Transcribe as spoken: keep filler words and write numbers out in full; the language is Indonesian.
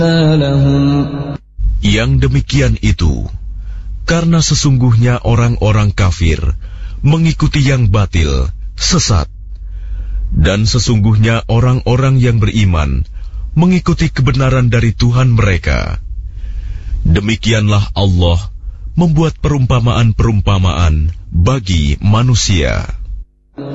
Yang demikian itu, karena sesungguhnya orang-orang kafir mengikuti yang batil, sesat. Dan sesungguhnya orang-orang yang beriman mengikuti kebenaran dari Tuhan mereka. Demikianlah Allah membuat perumpamaan-perumpamaan bagi manusia.